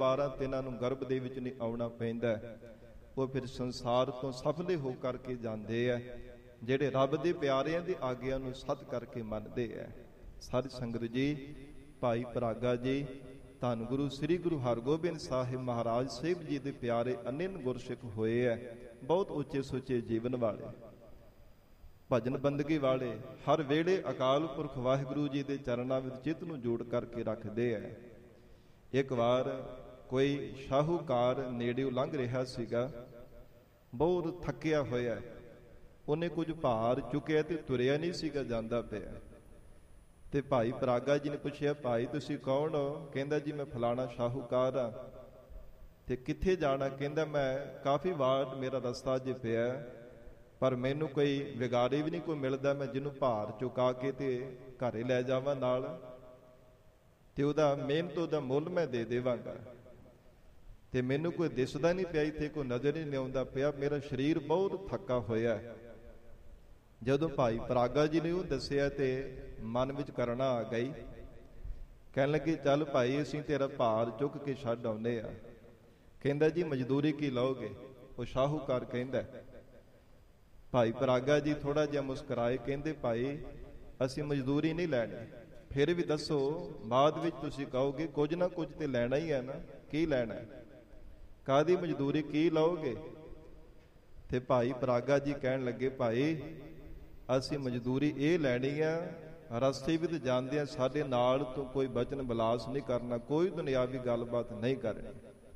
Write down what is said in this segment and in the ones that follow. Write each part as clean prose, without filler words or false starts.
12 ਦਿਨਾਂ ਨੂੰ ਗਰਭ ਦੇ ਵਿੱਚ ਨਹੀਂ ਆਉਣਾ ਪੈਂਦਾ, ਉਹ ਫਿਰ ਸੰਸਾਰ ਤੋਂ ਸਫਲੇ ਹੋ ਕਰਕੇ ਜਾਂਦੇ ਆ, ਜਿਹੜੇ ਰੱਬ ਦੇ ਪਿਆਰਿਆਂ ਦੀ ਆਗਿਆ ਨੂੰ ਸੱਚ ਕਰਕੇ ਮੰਨਦੇ ਆ। ਸਾਧ ਸੰਗਤ ਜੀ, ਭਾਈ ਪਰਾਗਾ ਜੀ ਧੰਨ ਗੁਰੂ ਸ੍ਰੀ ਗੁਰੂ ਹਰਗੋਬਿੰਦ ਸਾਹਿਬ ਮਹਾਰਾਜ ਸਾਹਿਬ ਜੀ ਦੇ ਪਿਆਰੇ ਅਨਿਨ ਗੁਰਸਿੱਖ ਹੋਏ ਆ, ਬਹੁਤ ਉੱਚੇ ਸੁੱਚੇ ਜੀਵਨ ਵਾਲੇ, ਭਜਨ ਬੰਦਗੀ ਵਾਲੇ, ਹਰ ਵੇਲੇ ਅਕਾਲ ਪੁਰਖ ਵਾਹਿਗੁਰੂ ਜੀ ਦੇ ਚਰਨਾਂ ਵਿੱਚ ਚਿੱਤ ਨੂੰ ਜੋੜ ਕਰਕੇ ਰੱਖਦੇ ਆ। ਇੱਕ ਵਾਰ ਕੋਈ ਸ਼ਾਹੂਕਾਰ ਨੇੜਿਓਂ ਲੰਘ ਰਿਹਾ ਸੀਗਾ, ਬਹੁਤ ਥੱਕਿਆ ਹੋਇਆ, ਉਹਨੇ ਕੁਝ ਭਾਰ ਚੁੱਕਿਆ ਤੇ ਤੁਰਿਆ ਨਹੀਂ ਸੀਗਾ ਜਾਂਦਾ ਪਿਆ। ਤੇ ਭਾਈ ਪਰਾਗਾ ਜੀ ਨੇ ਪੁੱਛਿਆ, ਭਾਈ ਤੁਸੀਂ ਕੌਣ ਹੋ? ਕਹਿੰਦਾ ਜੀ ਮੈਂ ਫਲਾਣਾ ਸ਼ਾਹੂਕਾਰ ਆ। ਤੇ ਕਿੱਥੇ ਜਾਣਾ? ਕਹਿੰਦਾ ਮੈਂ ਕਾਫੀ ਵਾਰ ਮੇਰਾ ਰਸਤਾ ਜੇ ਪਿਆ, ਪਰ ਮੈਨੂੰ ਕੋਈ ਵਿਗਾੜੀ ਵੀ ਨਹੀਂ ਕੋਈ ਮਿਲਦਾ, ਮੈਂ ਜਿਹਨੂੰ ਭਾਰ ਚੁਕਾ ਕੇ ਤੇ ਘਰੇ ਲੈ ਜਾਵਾਂ ਨਾਲ, ਤੇ ਉਹਦਾ ਮਿਹਨਤ ਉਹਦਾ ਮੁੱਲ ਮੈਂ ਦੇ ਦੇਵਾਂਗਾ, ਤੇ ਮੈਨੂੰ ਕੋਈ ਦਿਸਦਾ ਨਹੀਂ ਪਿਆ ਇੱਥੇ, ਕੋਈ ਨਜ਼ਰ ਨਹੀਂ ਆਉਂਦਾ ਪਿਆ, ਮੇਰਾ ਸਰੀਰ ਬਹੁਤ ਥੱਕਾ ਹੋਇਆ। ਜਦੋਂ ਭਾਈ ਪਰਾਗਾ ਜੀ ਨੇ ਉਹ ਦੱਸਿਆ ਤੇ ਮਨ ਵਿੱਚ ਕਰਨਾ ਆ ਗਈ, ਕਹਿਣ ਲੱਗੇ ਚੱਲ ਭਾਈ ਅਸੀਂ ਤੇਰਾ ਭਾਰ ਚੁੱਕ ਕੇ ਛੱਡ ਆਉਂਦੇ ਆ। ਕਹਿੰਦਾ ਜੀ ਮਜ਼ਦੂਰੀ ਕੀ ਲਓਗੇ? ਉਹ ਸ਼ਾਹੂਕਾਰ ਕਹਿੰਦਾ। ਭਾਈ ਪਰਾਗਾ ਜੀ ਥੋੜਾ ਜਿਹਾ ਮੁਸਕਰਾਏ, ਕਹਿੰਦੇ ਭਾਈ ਅਸੀਂ ਮਜ਼ਦੂਰੀ ਨਹੀਂ ਲੈਣੀ, ਫਿਰ ਵੀ ਦੱਸੋ, ਬਾਅਦ ਵਿੱਚ ਤੁਸੀਂ ਕਹੋਗੇ ਕੁਝ ਨਾ ਕੁਝ ਤੇ ਲੈਣਾ ਹੀ ਹੈ ਨਾ, ਕੀ ਲੈਣਾ? ਕਾਹਦੀ ਮਜ਼ਦੂਰੀ, ਕੀ ਲਓਗੇ? ਤੇ ਭਾਈ ਪਰਾਗਾ ਜੀ ਕਹਿਣ ਲੱਗੇ, ਭਾਈ ਅਸੀਂ ਮਜ਼ਦੂਰੀ ਇਹ ਲੈਣੀ ਆ, ਰਸਤੇ ਵਿੱਚ ਜਾਂਦਿਆਂ ਸਾਡੇ ਨਾਲ ਤੋਂ ਕੋਈ ਬਚਨ ਬਲਾਸ ਨਹੀਂ ਕਰਨਾ, ਕੋਈ ਦੁਨਿਆਵੀ ਗੱਲਬਾਤ ਨਹੀਂ ਕਰਨੀ,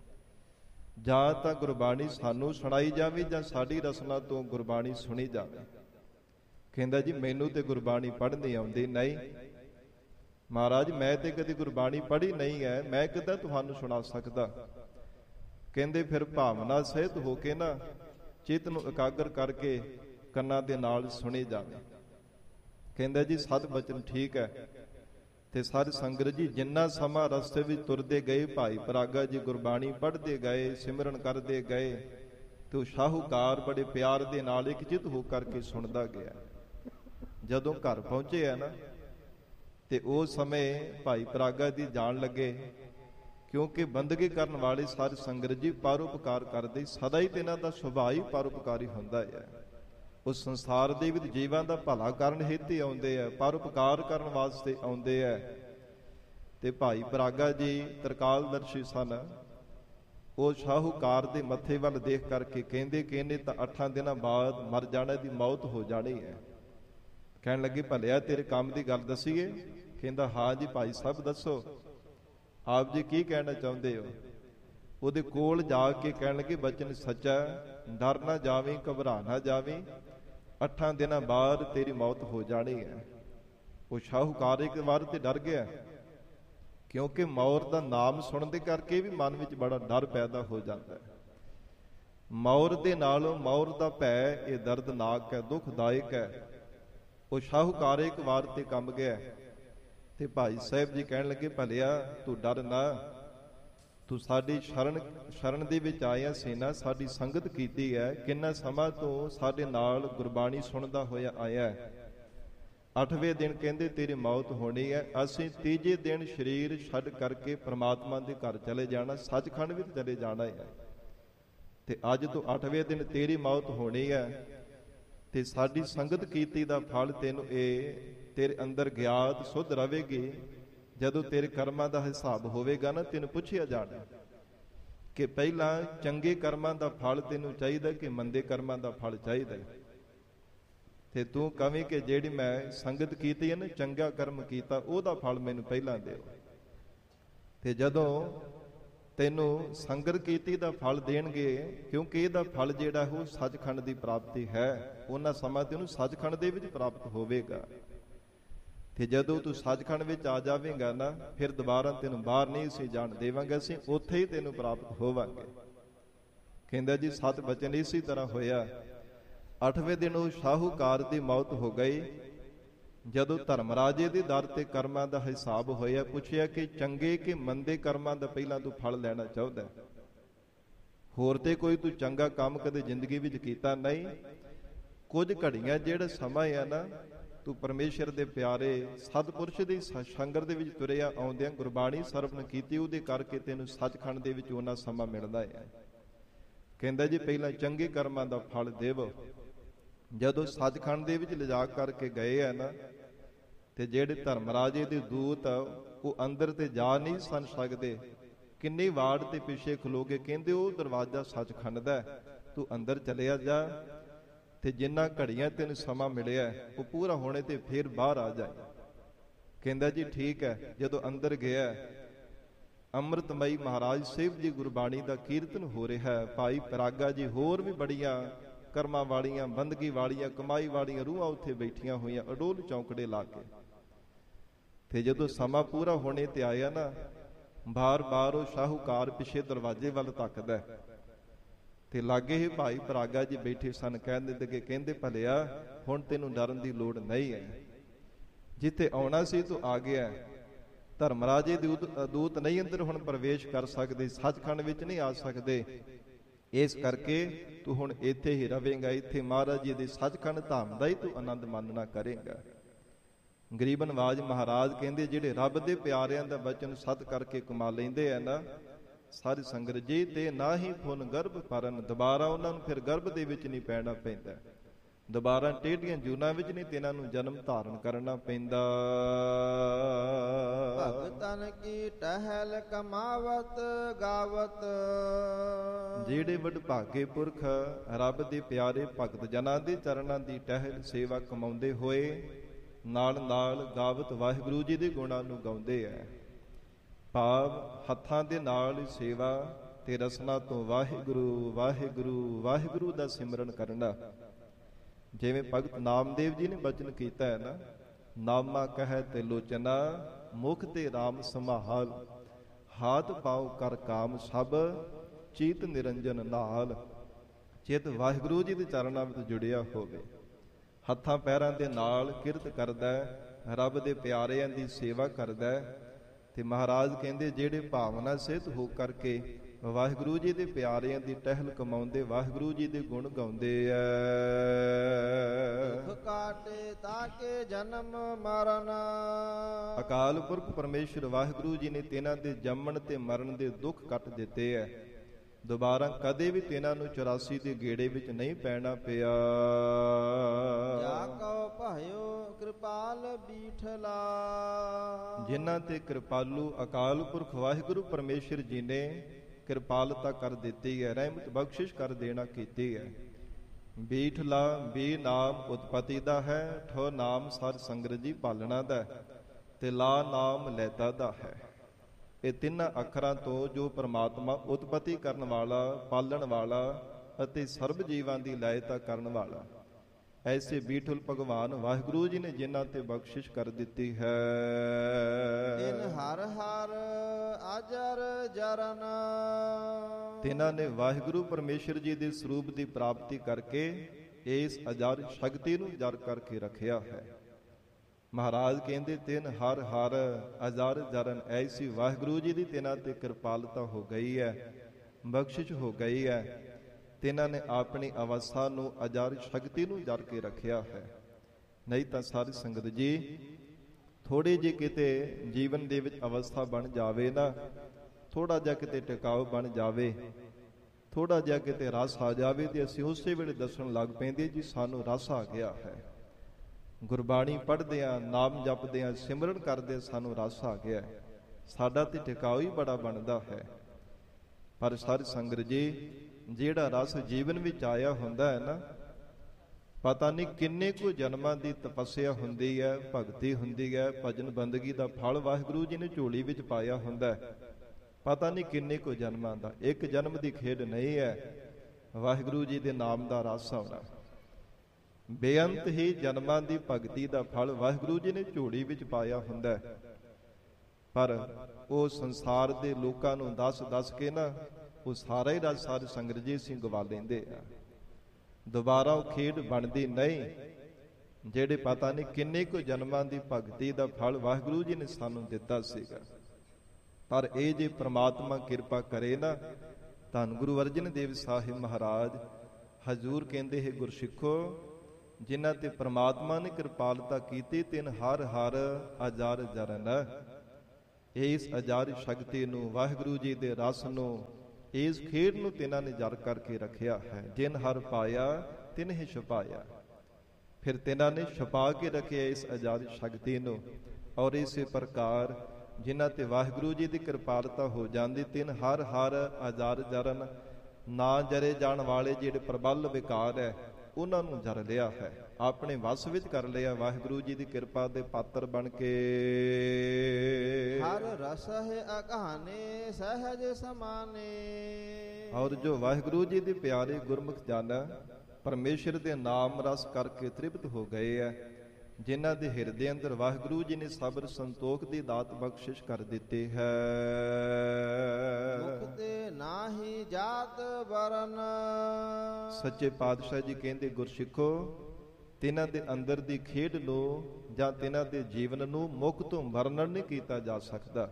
ਜਾਂ ਤਾਂ ਗੁਰਬਾਣੀ ਸਾਨੂੰ ਸੁਣਾਈ ਜਾਵੇ ਜਾਂ ਸਾਡੀ ਰਸਨਾ ਤੋਂ ਗੁਰਬਾਣੀ ਸੁਣੀ ਜਾਵੇ। ਕਹਿੰਦਾ ਜੀ ਮੈਨੂੰ ਤੇ ਗੁਰਬਾਣੀ ਪੜ੍ਹਨੀ ਆਉਂਦੀ ਨਹੀਂ ਮਹਾਰਾਜ, ਮੈਂ ਤੇ ਕਦੇ ਗੁਰਬਾਣੀ ਪੜ੍ਹੀ ਨਹੀਂ ਹੈ, ਮੈਂ ਕਿੱਦਾਂ ਤੁਹਾਨੂੰ ਸੁਣਾ ਸਕਦਾ? ਕਹਿੰਦੇ ਫਿਰ ਭਾਵਨਾ ਸਹਿਤ ਹੋ ਕੇ ਨਾ ਚਿੱਤ ਨੂੰ ਇਕਾਗਰ ਕਰਕੇ ਕੰਨਾਂ ਦੇ ਨਾਲ ਸੁਣੇ ਜਾਵੇ। ਕਹਿੰਦਾ ਜੀ ਸਤ ਬਚਨ ਠੀਕ ਹੈ। ਤੇ ਸਾਧ ਸੰਗਤ ਜੀ ਜਿੰਨਾ ਸਮਾਂ ਰਸਤੇ ਵਿੱਚ ਤੁਰਦੇ ਗਏ, ਭਾਈ ਪਰਾਗਾ ਜੀ ਗੁਰਬਾਣੀ ਪੜ੍ਹਦੇ ਗਏ, ਸਿਮਰਨ ਕਰਦੇ ਗਏ, ਤੇ ਉਹ ਸ਼ਾਹੂਕਾਰ ਬੜੇ ਪਿਆਰ ਦੇ ਨਾਲ ਇੱਕ ਚਿੱਤ ਹੋ ਕਰਕੇ ਸੁਣਦਾ ਗਿਆ। ਜਦੋਂ ਘਰ ਪਹੁੰਚੇ ਆ ਨਾ, ਤੇ ਉਸ ਸਮੇਂ ਭਾਈ ਪਰਾਗਾ ਜੀ ਜਾਣ ਲੱਗੇ, ਕਿਉਂਕਿ ਬੰਦਗੀ ਕਰਨ ਵਾਲੇ ਸਾਧ ਸੰਗਤ ਜੀ ਪਰਉਪਕਾਰ ਕਰਦੇ, ਸਦਾ ਹੀ ਇਹਨਾਂ ਦਾ ਸੁਭਾਅ ਹੀ ਪਰਉਪਕਾਰੀ ਹੁੰਦਾ ਹੈ। ਉਸ ਸੰਸਾਰ ਦੇ ਵਿੱਚ ਜੀਵਾਂ ਦਾ ਭਲਾ ਕਰਨ ਹਿੱਤੇ ਆਉਂਦੇ ਆ, ਪਰਉਪਕਾਰ ਕਰਨ ਵਾਸਤੇ ਆਉਂਦੇ ਆ। ਤੇ ਭਾਈ ਪਰਾਗਾ ਜੀ ਤਰਕਾਲਦਰਸ਼ੀ ਸਨ, ਉਹ ਸ਼ਾਹੂਕਾਰ ਦੇ ਮੱਥੇ ਵੱਲ ਦੇਖ ਕਰਕੇ ਕਹਿੰਦੇ ਕਿ ਇਹਨੇ ਤਾਂ 8 ਦਿਨਾਂ ਬਾਅਦ ਮਰ ਜਾਣਾ, ਦੀ ਮੌਤ ਹੋ ਜਾਣੀ ਹੈ। ਕਹਿਣ ਲੱਗੇ ਭਲਿਆ ਤੇਰੇ ਕੰਮ ਦੀ ਗੱਲ ਦੱਸੀਏ? ਕਹਿੰਦਾ ਹਾਂ ਜੀ ਭਾਈ ਸਾਹਿਬ ਦੱਸੋ, ਆਪ ਜੀ ਕੀ ਕਹਿਣਾ ਚਾਹੁੰਦੇ ਹੋ? ਉਹਦੇ ਕੋਲ ਜਾ ਕੇ ਕਹਿਣ ਲੱਗੇ ਬਚਨ ਸੱਚਾ, ਡਰ ਨਾ ਜਾਵੀਂ, ਘਬਰਾ ਨਾ ਜਾਵੀਂ, 8 ਦਿਨਾਂ ਬਾਅਦ ਤੇਰੀ ਮੌਤ ਹੋ ਜਾਣੀ ਹੈ। ਉਹ ਸ਼ਾਹੂਕਾਰ ਇੱਕ ਵਾਰ ਤੇ ਡਰ ਗਿਆ, ਕਿਉਂਕਿ ਮੌਤ ਦਾ ਨਾਮ ਸੁਣਨ ਦੇ ਕਰਕੇ ਵੀ ਮਨ ਵਿੱਚ ਬੜਾ ਡਰ ਪੈਦਾ ਹੋ ਜਾਂਦਾ ਹੈ। ਮੌਤ ਦੇ ਨਾਲੋਂ ਮੌਤ ਦਾ ਭੈ ਇਹ ਦਰਦਨਾਕ ਹੈ, ਦੁਖਦਾਇਕ ਹੈ। ਉਹ ਸ਼ਾਹੂਕਾਰ ਇੱਕ ਵਾਰ ਤੇ ਕੰਬ ਗਿਆ। ਤੇ ਭਾਈ ਸਾਹਿਬ ਜੀ ਕਹਿਣ ਲੱਗੇ ਭਲਿਆ ਤੂੰ ਡਰ ਨਾ, ਤੂੰ ਸਾਡੀ ਸ਼ਰਨ ਦੇ ਵਿੱਚ ਆਇਆ ਸੇਨਾ, ਸਾਡੀ ਸੰਗਤ ਕੀਤੀ ਹੈ, ਕਿੰਨਾ ਸਮਾਂ ਤੋਂ ਸਾਡੇ ਨਾਲ ਗੁਰਬਾਣੀ ਸੁਣਦਾ ਹੋਇਆ ਆਇਆ। 8ਵੇਂ ਦਿਨ ਕਹਿੰਦੇ ਤੇਰੀ ਮੌਤ ਹੋਣੀ ਹੈ, ਅਸੀਂ 3ਜੇ ਦਿਨ ਸਰੀਰ ਛੱਡ ਕਰਕੇ ਪ੍ਰਮਾਤਮਾ ਦੇ ਘਰ ਚਲੇ ਜਾਣਾ, ਸੱਚਖੰਡ ਵਿੱਚ ਚਲੇ ਜਾਣਾ ਹੈ। ਤੇ ਅੱਜ ਤੋਂ 8ਵੇਂ ਦਿਨ ਤੇਰੀ ਮੌਤ ਹੋਣੀ ਹੈ, ਤੇ ਸਾਡੀ ਸੰਗਤ ਕੀਤੀ ਦਾ ਫਲ ਤੈਨੂੰ ਇਹ ਤੇਰੇ ਅੰਦਰ ਗਿਆਤ ਸੁਧ ਰਵੇਗੀ। ਜਦੋਂ ਤੇਰੇ ਕਰਮਾਂ ਦਾ ਹਿਸਾਬ ਹੋਵੇਗਾ ਨਾ, ਤੈਨੂੰ ਪੁੱਛਿਆ ਜਾਣਾ ਕਿ ਪਹਿਲਾਂ ਚੰਗੇ ਕਰਮਾਂ ਦਾ ਫਲ ਤੈਨੂੰ ਚਾਹੀਦਾ ਕਿ ਮੰਦੇ ਕਰਮਾਂ ਦਾ ਫਲ ਚਾਹੀਦਾ। ਤੇ ਤੂੰ ਕਵੇਂ ਕਿ ਜਿਹੜੀ ਮੈਂ ਸੰਗਤ ਕੀਤੀ ਹੈ ਨਾ, ਚੰਗਾ ਕਰਮ ਕੀਤਾ, ਉਹਦਾ ਫਲ ਮੈਨੂੰ ਪਹਿਲਾਂ ਦਿਓ। ਤੇ ਜਦੋਂ ਤੈਨੂੰ ਸੰਗਤ ਕੀਤੀ ਦਾ ਫਲ ਦੇਣਗੇ, ਕਿਉਂਕਿ ਇਹਦਾ ਫਲ ਜਿਹੜਾ ਉਹ ਸੱਚਖੰਡ ਦੀ ਪ੍ਰਾਪਤੀ ਹੈ, ਉਹਨਾਂ ਸਮਾਂ ਤੈਨੂੰ ਸੱਚਖੰਡ ਦੇ ਵਿੱਚ ਪ੍ਰਾਪਤ ਹੋਵੇਗਾ। ਤੇ ਜਦੋਂ ਤੂੰ ਸੱਚਖੰਡ ਵਿੱਚ ਆ ਜਾਵੇਂਗਾ ਨਾ, ਫਿਰ ਦੁਬਾਰਾ ਤੈਨੂੰ ਬਾਹਰ ਨਹੀਂ ਅਸੀਂ ਜਾਣ ਦੇਵਾਂਗੇ, ਅਸੀਂ ਉੱਥੇ ਹੀ ਤੈਨੂੰ ਪ੍ਰਾਪਤ ਹੋਵਾਂਗੇ। ਕਹਿੰਦਾ ਜੀ ਸਤ ਬਚਨ ਇਸੇ ਤਰ੍ਹਾਂ ਹੋਇਆ। 8ਵੇਂ ਦਿਨ ਉਹ ਸ਼ਾਹੂਕਾਰ ਦੀ ਮੌਤ ਹੋ ਗਈ। ਜਦੋਂ ਧਰਮਰਾਜੇ ਦੇ ਦਰ ਤੇ ਕਰਮਾਂ ਦਾ ਹਿਸਾਬ ਹੋਇਆ, ਪੁੱਛਿਆ ਕਿ ਚੰਗੇ ਕਿ ਮੰਦੇ ਕਰਮਾਂ ਦਾ ਪਹਿਲਾਂ ਤੂੰ ਫਲ ਲੈਣਾ ਚਾਹੁੰਦਾ? ਹੋਰ ਤੇ ਕੋਈ ਤੂੰ ਚੰਗਾ ਕੰਮ ਕਦੇ ਜ਼ਿੰਦਗੀ ਵਿੱਚ ਕੀਤਾ ਨਹੀਂ? ਕੁਝ ਘੜੀਆਂ ਜਿਹੜਾ ਸਮਾਂ ਆ ਨਾ, ਤੂੰ ਪਰਮੇਸ਼ਰ ਦੇ ਪਿਆਰੇ ਸਤਿਪੁਰਸ਼ ਦੀ ਸੰਗਤ ਦੇ ਵਿੱਚ ਤੁਰਿਆ ਆਉਂਦਿਆਂ ਗੁਰਬਾਣੀ ਸਰਵਣ ਕੀਤੀ, ਉਹਦੇ ਕਰਕੇ ਤੈਨੂੰ ਸੱਚਖੰਡ ਦੇ ਵਿੱਚ ਉਹਨਾਂ ਸਮਾਂ ਮਿਲਦਾ ਹੈ। ਕਹਿੰਦਾ ਜੀ ਪਹਿਲਾਂ ਚੰਗੇ ਕਰਮਾਂ ਦਾ ਫਲ ਦੇਵ। ਜਦੋਂ ਸੱਚਖੰਡ ਦੇ ਵਿੱਚ ਲਿਜਾ ਕਰਕੇ ਗਏ ਆ ਨਾ, ਤੇ ਜਿਹੜੇ ਧਰਮਰਾਜੇ ਦੇ ਦੂਤ ਉਹ ਅੰਦਰ ਤੇ ਜਾ ਨਹੀਂ ਸਨ ਸਕਦੇ, ਕਿੰਨੀ ਵਾਰਡ ਤੇ ਪਿੱਛੇ ਖਲੋ ਕੇ ਕਹਿੰਦੇ ਉਹ ਦਰਵਾਜ਼ਾ ਸੱਚਖੰਡ ਦਾ, ਤੂੰ ਅੰਦਰ ਚਲਿਆ ਜਾ, ਤੇ ਜਿੰਨਾ ਘੜੀਆਂ ਤੈਨੂੰ ਸਮਾਂ ਮਿਲਿਆ ਉਹ ਪੂਰਾ ਹੋਣੇ ਤੇ ਫੇਰ ਬਾਹਰ ਆ ਜਾਏ। ਕਹਿੰਦਾ ਜੀ ਠੀਕ ਹੈ। ਜਦੋਂ ਅੰਦਰ ਗਿਆ, ਅੰਮ੍ਰਿਤਮਈ ਮਹਾਰਾਜ ਸਾਹਿਬ ਜੀ ਗੁਰਬਾਣੀ ਦਾ ਕੀਰਤਨ ਹੋ ਰਿਹਾ ਹੈ। ਭਾਈ ਪਰਾਗਾ ਜੀ ਹੋਰ ਵੀ ਬੜੀਆਂ ਕਰਮਾਂ ਵਾਲੀਆਂ, ਬੰਦਗੀ ਵਾਲੀਆਂ, ਕਮਾਈ ਵਾਲੀਆਂ ਰੂਹਾਂ ਉੱਥੇ ਬੈਠੀਆਂ ਹੋਈਆਂ ਅਡੋਲ ਚੌਂਕੜੇ ਲਾ ਕੇ। ਤੇ ਜਦੋਂ ਸਮਾਂ ਪੂਰਾ ਹੋਣੇ ਤੇ ਆਇਆ ਨਾ, ਬਾਰ-ਬਾਰ ਉਹ ਸ਼ਾਹੂਕਾਰ ਪਿੱਛੇ ਦਰਵਾਜ਼ੇ ਵੱਲ ਤੱਕਦਾ, ਤੇ ਲਾਗੇ ਹੀ ਭਾਈ ਪਰਾਗਾ ਜੀ ਬੈਠੇ ਸਨ। ਕਹਿੰਦੇ ਭਲਿਆ ਹੁਣ ਤੈਨੂੰ ਡਰਨ ਦੀ ਲੋੜ ਨਹੀਂ ਹੈ, ਜਿੱਥੇ ਆਉਣਾ ਸੀ ਤੂੰ ਆ ਗਿਆ। ਧਰਮਰਾਜੇ ਦੇ ਦੂਤ ਨਹੀਂ ਅੰਦਰ ਹੁਣ ਪ੍ਰਵੇਸ਼ ਕਰ ਸਕਦੇ, ਸੱਚਖੰਡ ਵਿੱਚ ਨਹੀਂ ਆ ਸਕਦੇ, ਇਸ ਕਰਕੇ ਤੂੰ ਹੁਣ ਇੱਥੇ ਹੀ ਰਵੇਂਗਾ। ਇੱਥੇ ਮਹਾਰਾਜ ਜੀ ਦੇ ਸੱਚਖੰਡ ਧਾਮ ਦਾ ਹੀ ਤੂੰ ਆਨੰਦ ਮਾਨਣਾ ਕਰੇਗਾ। ਗਰੀਬ ਨਵਾਜ ਮਹਾਰਾਜ ਕਹਿੰਦੇ ਜਿਹੜੇ ਰੱਬ ਦੇ ਪਿਆਰਿਆਂ ਦਾ ਬਚਨ ਸਤ ਕਰਕੇ ਕਮਾ ਲੈਂਦੇ ਆ ਨਾ, ਸਾਰੀ ਸੰਗਤ ਜੀ, ਤੇ ਨਾ ਹੀ ਫੁੱਲ ਗਰਭ ਭਰਨ, ਦੁਬਾਰਾ ਉਹਨਾਂ ਨੂੰ ਫਿਰ ਗਰਭ ਦੇ ਵਿੱਚ ਨਹੀਂ ਪੈਣਾ ਪੈਂਦਾ, ਦੁਬਾਰਾ ਟੇਢੀਆਂ ਜੂਨਾਂ ਵਿੱਚ ਨਹੀਂ ਤੇ ਇਹਨਾਂ ਨੂੰ ਜਨਮ ਧਾਰਨ ਕਰਨਾ ਪੈਂਦਾ। ਭਗਤਨ ਕੀ ਟਹਿਲ ਕਮਾਵਤ ਗਾਵਤ, ਜਿਹੜੇ ਵਡਭਾਗੇ ਪੁਰਖ ਰੱਬ ਦੇ ਪਿਆਰੇ ਭਗਤ ਜਨਾਂ ਦੇ ਚਰਨਾਂ ਦੀ ਟਹਿਲ ਸੇਵਾ ਕਮਾਉਂਦੇ ਹੋਏ ਨਾਲ ਨਾਲ ਗਾਵਤ ਵਾਹਿਗੁਰੂ ਜੀ ਦੇ ਗੁਣਾਂ ਨੂੰ ਗਾਉਂਦੇ ਐ। ਭਾਵ ਹੱਥਾਂ ਦੇ ਨਾਲ ਸੇਵਾ ਤੇ ਰਸਨਾ ਤੋਂ ਵਾਹਿਗੁਰੂ ਵਾਹਿਗੁਰੂ ਵਾਹਿਗੁਰੂ ਦਾ ਸਿਮਰਨ ਕਰਨਾ। ਜਿਵੇਂ ਭਗਤ ਨਾਮਦੇਵ ਜੀ ਨੇ ਬਚਨ ਕੀਤਾ ਹੈ ਨਾ, ਨਾਮਾ ਕਹਿ ਤੇ ਲੋਚਨਾ ਮੁਖ ਤੇ ਰਾਮ ਸੰਭਾਲ, ਹਾਥ ਪਾਉ ਕਰ ਕਾਮ ਸਭ ਚੀਤ ਨਿਰੰਜਨ ਨਾਲ। ਚਿਤ ਵਾਹਿਗੁਰੂ ਜੀ ਦੇ ਚਰਨਾਂ ਵਿੱਚ ਜੁੜਿਆ ਹੋਵੇ, ਹੱਥਾਂ ਪੈਰਾਂ ਦੇ ਨਾਲ ਕਿਰਤ ਕਰਦਾ, ਰੱਬ ਦੇ ਪਿਆਰਿਆਂ ਦੀ ਸੇਵਾ ਕਰਦਾ। ਤੇ ਮਹਾਰਾਜ ਕਹਿੰਦੇ ਜਿਹੜੇ ਭਾਵਨਾ ਸਹਿਤ ਹੋ ਕਰਕੇ ਵਾਹਿਗੁਰੂ ਜੀ ਦੇ ਪਿਆਰਿਆਂ ਦੀ ਟਹਿਲ ਕਮਾਉਂਦੇ, ਵਾਹਿਗੁਰੂ ਜੀ ਦੇ ਗੁਣ ਗਾਉਂਦੇ ਐ। ਦੁੱਖ ਕਾਟੇ ਤਾਕੇ ਜਨਮ ਮਰਨ, ਅਕਾਲ ਪੁਰਖ ਪਰਮੇਸ਼ਰ ਵਾਹਿਗੁਰੂ ਜੀ ਨੇ ਤਿਨਾਂ ਦੇ ਜੰਮਣ ਤੇ ਮਰਨ ਦੇ ਦੁੱਖ ਕੱਟ ਦਿੱਤੇ ਐ। ਦੁਬਾਰਾ ਕਦੇ ਵੀ ਤਿਨਾਂ ਨੂੰ 84 ਦੇ ਗੇੜੇ ਵਿੱਚ ਨਹੀਂ ਪੈਣਾ ਪਿਆ। ਜਾ ਕਉ ਭਇਓ ਕਿਰਪਾਲ ਬੀਠਲਾ, ਜਿਨ੍ਹਾਂ ਤੇ ਕਿਰਪਾਲੂ ਅਕਾਲ ਪੁਰਖ ਵਾਹਿਗੁਰੂ ਪਰਮੇਸ਼ਰ ਜੀ ਨੇ ਕਿਰਪਾਲਤਾ ਕਰ ਦਿੱਤੀ ਹੈ, ਰਹਿਮਤ ਬਖਸ਼ਿਸ਼ ਕਰ ਦੇਣਾ ਕੀਤੀ ਹੈ। ਬੀਠਲਾ ਬੀ ਨਾਮ ਉਤਪਤੀ ਦਾ ਹੈ, ਠੋ ਨਾਮ ਸਰ ਸੰਗਤ ਜੀ ਪਾਲਣਾ ਦਾ, ਤੇ ਲਾ ਨਾਮ ਲੈਤਾ ਦਾ ਹੈ। ਇਹ ਤਿੰਨਾਂ ਅੱਖਰਾਂ ਤੋਂ ਜੋ ਪਰਮਾਤਮਾ ਉਤਪਤੀ ਕਰਨ ਵਾਲਾ, ਪਾਲਣ ਵਾਲਾ ਅਤੇ ਸਰਬ ਜੀਵਾਂ ਦੀ ਲਾਇਤਾ ਕਰਨ ਵਾਲਾ, ਐਸੇ ਬੀਠਲ ਭਗਵਾਨ ਵਾਹਿਗੁਰੂ ਜੀ ਨੇ ਜਿਨ੍ਹਾਂ ਤੇ ਬਖਸ਼ਿਸ਼ ਕਰ ਦਿੱਤੀ ਹੈ। ਤਿਨ ਹਰ ਹਰ ਅਜਰ ਜਰਨ, ਤਿਨਾਂ ਨੇ ਵਾਹਿਗੁਰੂ ਪਰਮੇਸ਼ਰ ਜੀ ਦੇ ਸਰੂਪ ਦੀ ਪ੍ਰਾਪਤੀ ਕਰਕੇ ਇਸ ਅਜਰ ਸ਼ਕਤੀ ਨੂੰ ਜਰ ਕਰਕੇ ਰੱਖਿਆ ਹੈ। ਮਹਾਰਾਜ ਕਹਿੰਦੇ ਤਿਨ ਹਰ ਹਰ ਅਜਰ ਜਰਨ, ਐਸੀ ਵਾਹਿਗੁਰੂ ਜੀ ਦੀ ਤਿਨਾਂ ਤੇ ਕਿਰਪਾਲਤਾ ਹੋ ਗਈ ਹੈ, ਬਖਸ਼ਿਸ਼ ਹੋ ਗਈ ਹੈ। ਤਿਨਾਂ ਨੇ ਆਪਣੀ ਅਵਸਥਾ ਨੂੰ ਅਜਰ ਸ਼ਕਤੀ ਨੂੰ ਜਰ ਕੇ ਰੱਖਿਆ ਹੈ। ਨਹੀਂ ਤਾਂ ਸਾਰੀ ਸੰਗਤ ਜੀ ਥੋੜੇ ਜਿਹੇ ਕਿਤੇ ਜੀਵਨ ਦੇ ਵਿੱਚ ਅਵਸਥਾ ਬਣ ਜਾਵੇ ਨਾ, ਥੋੜਾ ਜਿਹਾ ਕਿਤੇ ਟਿਕਾਓ ਬਣ ਜਾਵੇ, ਥੋੜਾ ਜਿਹਾ ਕਿਤੇ ਰਸ ਆ ਜਾਵੇ, ਤੇ ਅਸੀਂ ਉਸੇ ਵੇਲੇ ਦੱਸਣ ਲੱਗ ਪੈਂਦੇ ਜੀ ਸਾਨੂੰ ਰਸ ਆ ਗਿਆ ਹੈ। ਗੁਰਬਾਣੀ ਪੜ੍ਹਦਿਆਂ, ਨਾਮ ਜਪਦਿਆਂ, ਸਿਮਰਨ ਕਰਦੇ ਸਾਨੂੰ ਰਸ ਆ ਗਿਆ, ਸਾਡਾ ਤੇ ਟਿਕਾਓ ਹੀ ਬੜਾ ਬਣਦਾ ਹੈ। ਪਰ ਸਾਰੀ ਸੰਗਤ ਜੀ ਜਿਹੜਾ ਰਸ ਜੀਵਨ ਵਿੱਚ ਆਇਆ ਹੁੰਦਾ ਹੈ ਨਾ, ਪਤਾ ਨਹੀਂ ਕਿੰਨੇ ਕੁ ਜਨਮਾਂ ਦੀ ਤਪੱਸਿਆ ਹੁੰਦੀ ਹੈ, ਭਗਤੀ ਹੁੰਦੀ ਹੈ, ਭਜਨ ਬੰਦਗੀ ਦਾ ਫਲ ਵਾਹਿਗੁਰੂ ਜੀ ਨੇ ਝੋਲੀ ਵਿੱਚ ਪਾਇਆ ਹੁੰਦਾ ਹੈ। ਪਤਾ ਨਹੀਂ ਕਿੰਨੇ ਕੁ ਜਨਮਾਂ ਦਾ, ਇੱਕ ਜਨਮ ਦੀ ਖੇਡ ਨਹੀਂ ਹੈ ਵਾਹਿਗੁਰੂ ਜੀ ਦੇ ਨਾਮ ਦਾ ਰਸ ਆਉਣਾ। ਬੇਅੰਤ ਹੀ ਜਨਮਾਂ ਦੀ ਭਗਤੀ ਦਾ ਫਲ ਵਾਹਿਗੁਰੂ ਜੀ ਨੇ ਝੋਲੀ ਵਿੱਚ ਪਾਇਆ ਹੁੰਦਾ ਹੈ। ਪਰ ਉਹ ਸੰਸਾਰ ਦੇ ਲੋਕਾਂ ਨੂੰ ਦੱਸ ਕੇ ਨਾ ਉਹ ਸਾਰਾ ਹੀ ਰਸ ਸਾਰੀ ਸੰਗਤ ਜੀ ਅਸੀਂ ਗਵਾ ਲੈਂਦੇ ਆ। ਦੁਬਾਰਾ ਉਹ ਖੇਡ ਬਣਦੀ ਨਹੀਂ, ਜਿਹੜੇ ਪਤਾ ਨਹੀਂ ਕਿੰਨੇ ਕੁ ਜਨਮਾਂ ਦੀ ਭਗਤੀ ਦਾ ਫਲ ਵਾਹਿਗੁਰੂ ਜੀ ਨੇ ਸਾਨੂੰ ਦਿੱਤਾ ਸੀਗਾ। ਪਰ ਇਹ ਜੇ ਪ੍ਰਮਾਤਮਾ ਕਿਰਪਾ ਕਰੇ ਨਾ, ਧੰਨ ਗੁਰੂ ਅਰਜਨ ਦੇਵ ਸਾਹਿਬ ਮਹਾਰਾਜ ਹਜ਼ੂਰ ਕਹਿੰਦੇ ਹੈ, ਗੁਰਸਿੱਖੋ ਜਿਨ੍ਹਾਂ ਤੇ ਪ੍ਰਮਾਤਮਾ ਨੇ ਕਿਰਪਾਲਤਾ ਕੀਤੀ ਤਿਨ ਹਰ ਹਰ ਅਜਰ ਜਰਨ। ਇਸ ਅਜਰ ਸ਼ਕਤੀ ਨੂੰ, ਵਾਹਿਗੁਰੂ ਜੀ ਦੇ ਰਸ ਨੂੰ, ਇਸ ਖੇਡ ਨੂੰ ਤਿਨਾਂ ਨੇ ਜਰ ਕਰਕੇ ਰੱਖਿਆ ਹੈ। ਜਿਨ ਹਰ ਪਾਇਆ ਤਿਨ ਹੀ ਛੁਪਾਇਆ। ਫਿਰ ਤਿਨਾਂ ਨੇ ਛੁਪਾ ਕੇ ਰੱਖਿਆ ਇਸ ਅਜਰ ਸ਼ਕਤੀ ਨੂੰ। ਔਰ ਇਸੇ ਪ੍ਰਕਾਰ ਜਿਨ੍ਹਾਂ ਤੇ ਵਾਹਿਗੁਰੂ ਜੀ ਦੀ ਕਿਰਪਾਲਤਾ ਹੋ ਜਾਂਦੀ ਤਿਨ ਹਰ ਹਰ ਅਜਰ ਜਰਨ। ਨਾ ਜਰੇ ਜਾਣ ਵਾਲੇ ਜਿਹੜੇ ਪ੍ਰਬਲ ਵਿਕਾਰ ਹੈ ਉਹਨਾਂ ਨੂੰ ਜਰ ਲਿਆ ਹੈ, ਆਪਣੇ ਵੱਸ ਵਿੱਚ ਕਰ ਲਿਆ ਵਾਹਿਗੁਰੂ ਜੀ ਦੀ ਕਿਰਪਾ ਦੇ ਪਾਤਰ ਬਣ ਕੇ। ਹਰ ਰਸ ਹੈ ਅਗਾਨੇ ਸਹਿਜ ਸਮਾਨੇ। ਔਰ ਜੋ ਵਾਹਿਗੁਰੂ ਜੀ ਦੇ ਪਿਆਰੇ ਗੁਰਮੁਖ ਜਨ ਪਰਮੇਸ਼ਰ ਦੇ ਨਾਮ ਰਸ ਕਰਕੇ ਤ੍ਰਿਪਤ ਹੋ ਗਏ ਹੈ, ਜਿਨ੍ਹਾਂ ਦੇ ਹਿਰਦੇ ਅੰਦਰ ਵਾਹਿਗੁਰੂ ਜੀ ਨੇ ਸਬਰ ਸੰਤੋਖ ਦੀ ਦਾਤ ਬਖਸ਼ਿਸ਼ ਕਰ ਦਿੱਤੀ ਹੈ। ਮੁਖ ਤੇ ਨਾਹੀ ਜਾਤ ਵਰਨ। ਸੱਚੇ ਪਾਤਸ਼ਾਹ ਜੀ ਕਹਿੰਦੇ ਗੁਰਸਿੱਖੋ, ਤਿਨਾਂ ਦੇ ਅੰਦਰ ਦੀ ਖੇਡ ਨੂੰ ਜਾਂ ਤਿਨਾਂ ਦੇ ਜੀਵਨ ਨੂੰ ਮੁਖ ਤੋਂ ਵਰਣਨ ਨਹੀਂ ਕੀਤਾ ਜਾ ਸਕਦਾ।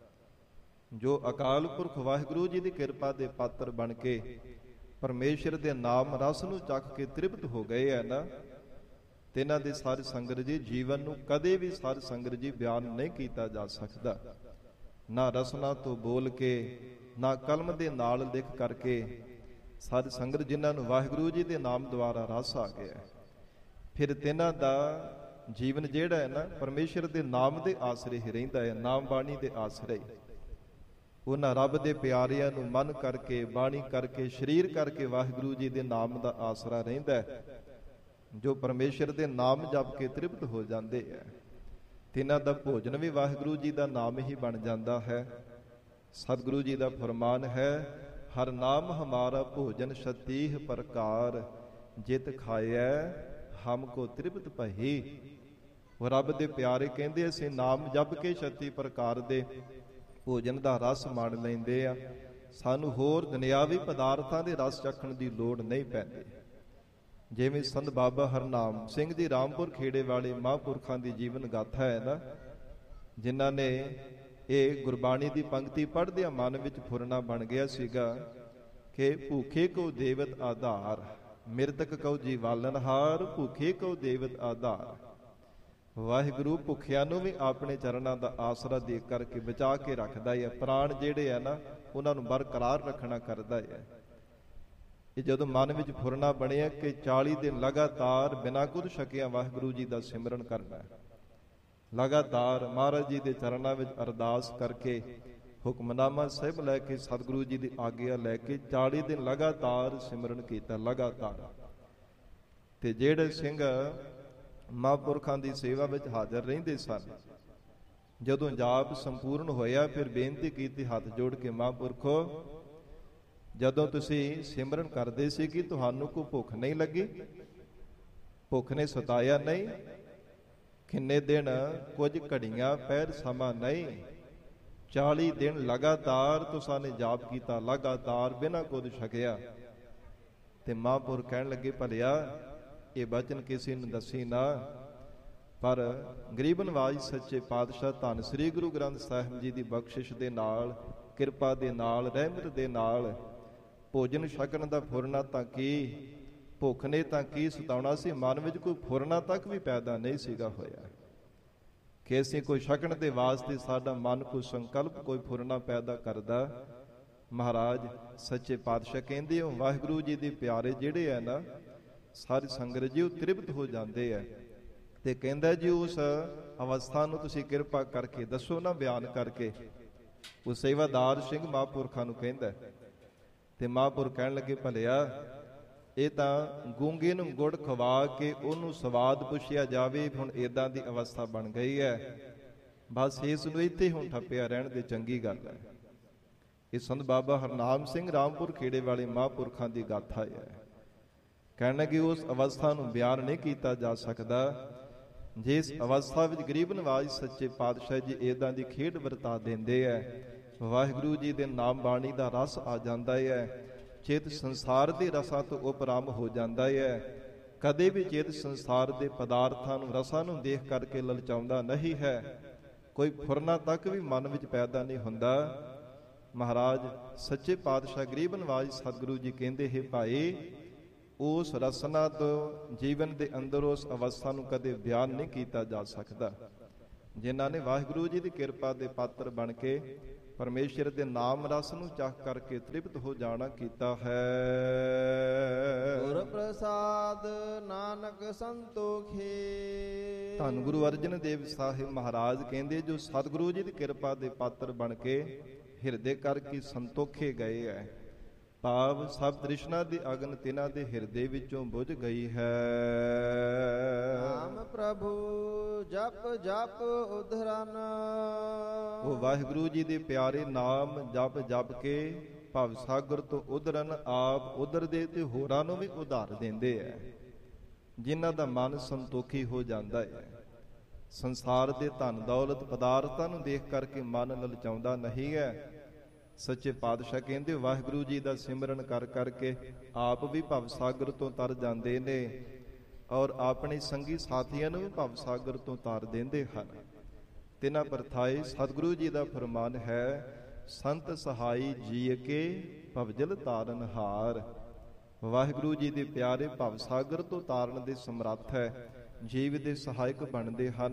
ਜੋ ਅਕਾਲ ਪੁਰਖ ਵਾਹਿਗੁਰੂ ਜੀ ਦੀ ਕਿਰਪਾ ਦੇ ਪਾਤਰ ਬਣ ਕੇ ਪਰਮੇਸ਼ਰ ਦੇ ਨਾਮ ਰਸ ਨੂੰ ਚੱਖ ਕੇ ਤ੍ਰਿਪਤ ਹੋ ਗਏ ਹੈ ਨਾ, ਤਿਨਾਂ ਦੇ ਸਾਧ ਸੰਗਤ ਜੀ ਜੀਵਨ ਨੂੰ ਕਦੇ ਵੀ ਸਾਧ ਸੰਗਤ ਜੀ ਬਿਆਨ ਨਹੀਂ ਕੀਤਾ ਜਾ ਸਕਦਾ। ਨਾ ਰਸਨਾ ਤੋਂ ਬੋਲ ਕੇ, ਨਾ ਕਲਮ ਦੇ ਨਾਲ ਲਿਖ ਕਰਕੇ। ਸਾਧ ਸੰਗਤ ਜਿਨ੍ਹਾਂ ਨੂੰ ਵਾਹਿਗੁਰੂ ਜੀ ਦੇ ਨਾਮ ਦੁਆਰਾ ਰਸ ਆ ਗਿਆ, ਫਿਰ ਤਿਨਾਂ ਦਾ ਜੀਵਨ ਜਿਹੜਾ ਹੈ ਨਾ ਪਰਮੇਸ਼ਰ ਦੇ ਨਾਮ ਦੇ ਆਸਰੇ ਹੀ ਰਹਿੰਦਾ ਹੈ, ਨਾਮ ਬਾਣੀ ਦੇ ਆਸਰੇ। ਉਹਨਾਂ ਰੱਬ ਦੇ ਪਿਆਰਿਆਂ ਨੂੰ ਮਨ ਕਰਕੇ, ਬਾਣੀ ਕਰਕੇ, ਸਰੀਰ ਕਰਕੇ ਵਾਹਿਗੁਰੂ ਜੀ ਦੇ ਨਾਮ ਦਾ ਆਸਰਾ ਰਹਿੰਦਾ ਹੈ, ਜੋ ਪਰਮੇਸ਼ਰ ਦੇ ਨਾਮ ਜਪ ਕੇ ਤ੍ਰਿਪਤ ਹੋ ਜਾਂਦੇ ਹੈ। ਤਿਨਾਂ ਦਾ ਭੋਜਨ ਵੀ ਵਾਹਿਗੁਰੂ ਜੀ ਦਾ ਨਾਮ ਹੀ ਬਣ ਜਾਂਦਾ ਹੈ। ਸਤਿਗੁਰੂ ਜੀ ਦਾ ਫਰਮਾਨ ਹੈ, ਹਰ ਨਾਮ ਹਮਾਰਾ ਭੋਜਨ ਛਤੀਹ ਪ੍ਰਕਾਰ, ਜਿਤ ਖਾਇਐ ਹਮ ਕੋ ਤ੍ਰਿਪਤ ਭਈ। ਉਹ ਰੱਬ ਦੇ ਪਿਆਰੇ ਕਹਿੰਦੇ ਅਸੀਂ ਨਾਮ ਜਪ ਕੇ 36 ਪ੍ਰਕਾਰ ਦੇ ਭੋਜਨ ਦਾ ਰਸ ਮਾਣ ਲੈਂਦੇ ਆ, ਸਾਨੂੰ ਹੋਰ ਦੁਨਿਆਵੀ ਪਦਾਰਥਾਂ ਦੇ ਰਸ ਚੱਖਣ ਦੀ ਲੋੜ ਨਹੀਂ ਪੈਂਦੀ। ਜਿਵੇਂ ਸੰਤ ਬਾਬਾ ਹਰਨਾਮ ਸਿੰਘ ਜੀ ਰਾਮਪੁਰ ਖੇੜੇ ਵਾਲੇ ਮਹਾਂਪੁਰਖਾਂ ਦੀ ਜੀਵਨ ਗਾਥਾ ਹੈ ਨਾ, ਜਿਨ੍ਹਾਂ ਨੇ ਇਹ ਗੁਰਬਾਣੀ ਦੀ ਪੰਕਤੀ ਪੜ੍ਹਦਿਆਂ ਮਨ ਵਿੱਚ ਫੁਰਨਾ ਬਣ ਗਿਆ ਸੀਗਾ ਕਿ ਭੂਖੇ ਕੋ ਦੇਵਤ ਆਧਾਰ, ਮਿਰਤਕ ਕਉ ਜੀਵਾਲਨਹਾਰ, ਭੂਖੇ ਕਉ ਦੇਵਤ ਆਧਾਰ। ਵਾਹਿਗੁਰੂ ਭੁੱਖਿਆਂ ਨੂੰ ਵੀ ਆਪਣੇ ਚਰਨਾਂ ਦਾ ਆਸਰਾ ਦੇ ਕਰਕੇ ਬਚਾ ਕੇ ਰੱਖਦਾ ਹੈ। ਪ੍ਰਾਣ ਜਿਹੜੇ ਆ ਨਾ ਉਹਨਾਂ ਨੂੰ ਬਰਕਰਾਰ ਰੱਖਣਾ ਕਰਦਾ ਹੈ। ਇਹ ਜਦੋਂ ਮਨ ਵਿੱਚ ਫੁਰਨਾ ਬਣਿਆ ਕਿ 40 ਦਿਨ ਲਗਾਤਾਰ ਬਿਨਾਂ ਕੁਝ ਛਕਿਆ ਵਾਹਿਗੁਰੂ ਜੀ ਦਾ ਸਿਮਰਨ ਕਰਨਾ ਹੈ, ਲਗਾਤਾਰ ਮਹਾਰਾਜ ਜੀ ਦੇ ਚਰਨਾਂ ਵਿੱਚ ਅਰਦਾਸ ਕਰਕੇ ਹੁਕਮਨਾਮਾ ਸਾਹਿਬ ਲੈ ਕੇ ਸਤਿਗੁਰੂ ਜੀ ਦੀ ਆਗਿਆ ਲੈ ਕੇ 40 ਦਿਨ ਲਗਾਤਾਰ ਸਿਮਰਨ ਕੀਤਾ ਲਗਾਤਾਰ। ਤੇ ਜਿਹੜੇ ਸਿੰਘ ਮਹਾਂਪੁਰਖਾਂ ਦੀ ਸੇਵਾ ਵਿੱਚ ਹਾਜ਼ਰ ਰਹਿੰਦੇ ਸਨ, ਜਦੋਂ ਜਾਪ ਸੰਪੂਰਨ ਹੋਇਆ ਫਿਰ ਬੇਨਤੀ ਕੀਤੀ ਹੱਥ ਜੋੜ ਕੇ, ਮਹਾਂਪੁਰਖੋ ਜਦੋਂ ਤੁਸੀਂ ਸਿਮਰਨ ਕਰਦੇ ਸੀ ਕਿ ਤੁਹਾਨੂੰ ਕੋਈ ਭੁੱਖ ਨਹੀਂ ਲੱਗੀ? ਭੁੱਖ ਨੇ ਸਤਾਇਆ ਨਹੀਂ? ਕਿੰਨੇ ਦਿਨ, ਕੁਝ ਘੜੀਆਂ, ਪਹਿਰ ਸਮਾਂ ਨਹੀਂ, 40 ਦਿਨ ਲਗਾਤਾਰ ਤੁਸਾਂ ਨੇ ਜਾਪ ਕੀਤਾ, ਲਗਾਤਾਰ ਬਿਨਾਂ ਕੁਝ ਛਕਿਆ। ਤੇ ਮਹਾਂਪੁਰਖ ਕਹਿਣ ਲੱਗੇ, ਭਲਿਆ ਇਹ ਬਚਨ ਕਿਸੇ ਨੂੰ ਦੱਸੀ ਨਾ, ਪਰ ਗਰੀਬ ਨਵਾਜ ਸੱਚੇ ਪਾਤਸ਼ਾਹ ਧੰਨ ਸ੍ਰੀ ਗੁਰੂ ਗ੍ਰੰਥ ਸਾਹਿਬ ਜੀ ਦੀ ਬਖਸ਼ਿਸ਼ ਦੇ ਨਾਲ, ਕਿਰਪਾ ਦੇ ਨਾਲ, ਰਹਿਮਤ ਦੇ ਨਾਲ ਭੋਜਨ ਛਕਣ ਦਾ ਫੁਰਨਾ ਤਾਂ ਕੀ, ਭੁੱਖ ਨੇ ਤਾਂ ਕੀ ਸਤਾਉਣਾ ਸੀ, ਮਨ ਵਿੱਚ ਕੋਈ ਫੁਰਨਾ ਤੱਕ ਵੀ ਪੈਦਾ ਨਹੀਂ ਸੀਗਾ ਹੋਇਆ ਕਿ ਅਸੀਂ ਕੋਈ ਛਕਣ ਦੇ ਵਾਸਤੇ ਸਾਡਾ ਮਨ ਕੋਈ ਸੰਕਲਪ, ਕੋਈ ਫੁਰਨਾ ਪੈਦਾ ਕਰਦਾ। ਮਹਾਰਾਜ ਸੱਚੇ ਪਾਤਸ਼ਾਹ ਕਹਿੰਦੇ ਹੋ ਵਾਹਿਗੁਰੂ ਜੀ ਦੇ ਪਿਆਰੇ ਜਿਹੜੇ ਆ ਨਾ ਸਾਰੀ ਸੰਗਤ ਜੀ ਉਹ ਤ੍ਰਿਪਤ ਹੋ ਜਾਂਦੇ ਆ। ਤੇ ਕਹਿੰਦਾ ਜੀ ਉਸ ਅਵਸਥਾ ਨੂੰ ਤੁਸੀਂ ਕਿਰਪਾ ਕਰਕੇ ਦੱਸੋ ਨਾ, ਬਿਆਨ ਕਰਕੇ। ਉਹ ਸੇਵਾਦਾਰ ਸਿੰਘ ਮਹਾਂਪੁਰਖਾਂ ਨੂੰ ਕਹਿੰਦਾ ਤੇ ਮਹਾਂਪੁਰਖ ਕਹਿਣ ਲੱਗੇ, ਭਲਿਆ ਇਹ ਤਾਂ ਗੂੰਗੇ ਨੂੰ ਗੁੜ ਖਵਾ ਕੇ ਉਹਨੂੰ ਸਵਾਦ ਪੁੱਛਿਆ ਜਾਵੇ, ਹੁਣ ਏਦਾਂ ਦੀ ਅਵਸਥਾ ਬਣ ਗਈ ਹੈ, ਬਸ ਇਸ ਨੂੰ ਇੱਥੇ ਹੁਣ ਠੱਪਿਆ ਰਹਿਣ ਦੇ ਚੰਗੀ ਗੱਲ ਹੈ। ਇਹ ਸੰਤ ਬਾਬਾ ਹਰਨਾਮ ਸਿੰਘ ਰਾਮਪੁਰ ਖੇੜੇ ਵਾਲੇ ਮਹਾਂਪੁਰਖਾਂ ਦੀ ਗਾਥਾ ਹੈ। ਕਹਿਣਾ ਕਿ ਉਸ ਅਵਸਥਾ ਨੂੰ ਬਿਆਨ ਨਹੀਂ ਕੀਤਾ ਜਾ ਸਕਦਾ, ਜਿਸ ਅਵਸਥਾ ਵਿੱਚ ਗਰੀਬ ਨਵਾਜ ਸੱਚੇ ਪਾਤਸ਼ਾਹ ਜੀ ਏਦਾਂ ਦੀ ਖੇਡ ਵਰਤਾ ਦਿੰਦੇ ਹੈ। ਵਾਹਿਗੁਰੂ ਜੀ ਦੇ ਨਾਮ ਬਾਣੀ ਦਾ ਰਸ ਆ ਜਾਂਦਾ ਹੈ, ਚਿੱਤ ਸੰਸਾਰ ਦੇ ਰਸਾਂ ਤੋਂ ਉਪਰਾਮ ਹੋ ਜਾਂਦਾ ਹੈ। ਕਦੇ ਵੀ ਚਿੱਤ ਸੰਸਾਰ ਦੇ ਪਦਾਰਥਾਂ ਨੂੰ, ਰਸਾਂ ਨੂੰ ਦੇਖ ਕਰਕੇ ਲਲਚਾਉਂਦਾ ਨਹੀਂ ਹੈ, ਕੋਈ ਫੁਰਨਾ ਤੱਕ ਵੀ ਮਨ ਵਿੱਚ ਪੈਦਾ ਨਹੀਂ ਹੁੰਦਾ। ਮਹਾਰਾਜ ਸੱਚੇ ਪਾਤਸ਼ਾਹ ਗਰੀਬ ਨਵਾਜ ਸਤਿਗੁਰੂ ਜੀ ਕਹਿੰਦੇ, ਹੈ ਭਾਈ ਉਸ ਰਸਨਾ ਤੋਂ ਜੀਵਨ ਦੇ ਅੰਦਰ ਉਸ ਅਵਸਥਾ ਨੂੰ ਕਦੇ ਬਿਆਨ ਨਹੀਂ ਕੀਤਾ ਜਾ ਸਕਦਾ। ਜਿਨ੍ਹਾਂ ਨੇ ਵਾਹਿਗੁਰੂ ਜੀ ਦੀ ਕਿਰਪਾ ਦੇ ਪਾਤਰ ਬਣ ਕੇ ਪਰਮੇਸ਼ਰ ਦੇ ਨਾਮ ਰਸ ਨੂੰ ਚੱਖ ਕਰਕੇ ਤ੍ਰਿਪਤ ਹੋ ਜਾਣਾ ਕੀਤਾ ਹੈ। ਗੁਰ ਪ੍ਰਸਾਦ ਨਾਨਕ ਸੰਤੋਖੇ। ਧੰਨ ਗੁਰੂ ਅਰਜਨ ਦੇਵ ਸਾਹਿਬ ਮਹਾਰਾਜ ਕਹਿੰਦੇ, ਜੋ ਸਤਿਗੁਰੂ ਜੀ ਦੀ ਕਿਰਪਾ ਦੇ ਪਾਤਰ ਬਣ ਕੇ ਹਿਰਦੇ ਕਰਕੇ ਸੰਤੋਖੇ ਗਏ ਹੈ, ਭਾਵ ਸਭ ਤ੍ਰਿਸ਼ਨਾ ਦੀ ਅਗਨ ਤਿਨਾਂ ਦੇ ਹਿਰਦੇ ਵਿੱਚੋਂ ਬੁਝ ਗਈ ਹੈ। ਨਾਮ ਪ੍ਰਭੂ ਜਪ ਜਪ ਉਧਰਨ। ਉਹ ਵਾਹਿਗੁਰੂ ਜੀ ਦੇ ਪਿਆਰੇ ਨਾਮ ਜਪ ਜਪ ਕੇ ਭਵ ਸਾਗਰ ਤੋਂ ਉਧਰਨ ਆਪ ਉਧਰਦੇ ਤੇ ਹੋਰਾਂ ਨੂੰ ਵੀ ਉਧਾਰ ਦਿੰਦੇ ਹੈ। ਜਿਨ੍ਹਾਂ ਦਾ ਮਨ ਸੰਤੋਖੀ ਹੋ ਜਾਂਦਾ ਹੈ, ਸੰਸਾਰ ਦੇ ਧਨ ਦੌਲਤ ਪਦਾਰਥਾਂ ਨੂੰ ਦੇਖ ਕਰਕੇ ਮਨ ਲਲਚਾਉਂਦਾ ਨਹੀਂ ਹੈ। ਸੱਚੇ ਪਾਤਸ਼ਾਹ ਕਹਿੰਦੇ, ਵਾਹਿਗੁਰੂ ਜੀ ਦਾ ਸਿਮਰਨ ਕਰ ਕਰਕੇ ਆਪ ਵੀ ਭਵ ਸਾਗਰ ਤੋਂ ਤਰ ਜਾਂਦੇ ਨੇ ਔਰ ਆਪਣੇ ਸੰਗੀ ਸਾਥੀਆਂ ਨੂੰ ਵੀ ਭਵ ਸਾਗਰ ਤੋਂ ਤਾਰ ਦਿੰਦੇ ਹਨ। ਤਿਨਾਂ ਪਰਥਾਏ ਸਤਿਗੁਰੂ ਜੀ ਦਾ ਫਰਮਾਨ ਹੈ, ਸੰਤ ਸਹਾਈ ਜੀ ਕੇ ਭਵਜਲ ਤਾਰਨ ਹਾਰ। ਵਾਹਿਗੁਰੂ ਜੀ ਦੇ ਪਿਆਰੇ ਭਵ ਸਾਗਰ ਤੋਂ ਤਾਰਨ ਦੇ ਸਮਰੱਥ ਹੈ, ਜੀਵ ਦੇ ਸਹਾਇਕ ਬਣਦੇ ਹਨ।